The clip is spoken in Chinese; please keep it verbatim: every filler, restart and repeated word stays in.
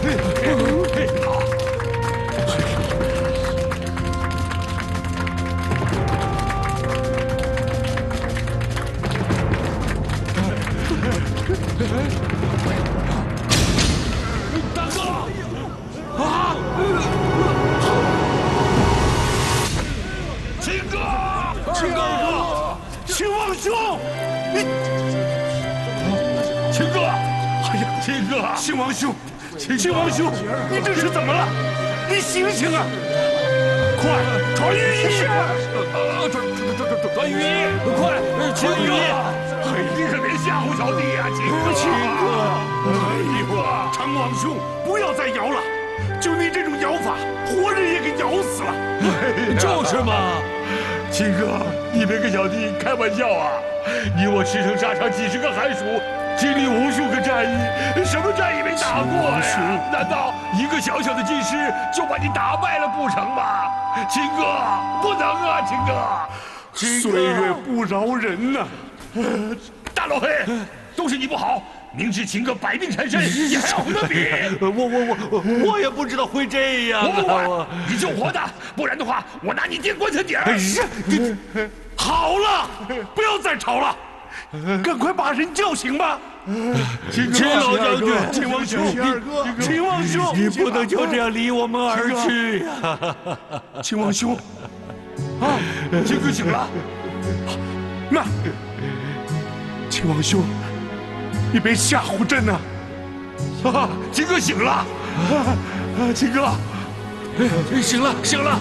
大哥！啊！秦哥！秦哥！秦王兄！你，秦哥！哎呀，秦哥！秦王兄！秦王兄，你这是怎么了？你醒醒啊！快，传御医！传传传传传御医！快，秦御医！哎，你可别吓唬小弟呀，秦哥！秦哥！哎呦，常王兄，不要再摇了！就你这种摇法，活人也给摇死了。就是嘛，秦哥，你别跟小弟开玩笑啊！你我驰骋沙场几十个寒暑，经历无数个战役，什么战役没打过呀？难道一个小小的技师就把你打败了不成吗？秦哥，不能啊，秦哥！岁月不饶人呐！大老黑，都是你不好。明知秦哥百病缠身，你还要和他比？ 我我我我也不知道会这样。 我不管，你救活的，不然的话，我拿你垫棺材底儿。 是， 好了，不要再吵了，赶快把人叫醒吧。 秦老将军， 秦王兄，秦王兄， 你不能就这样离我们而去呀！ 秦王兄，啊，秦哥醒了。那，秦王兄。你别吓唬朕呐！啊，秦哥醒了！啊，秦哥， 醒了，醒了！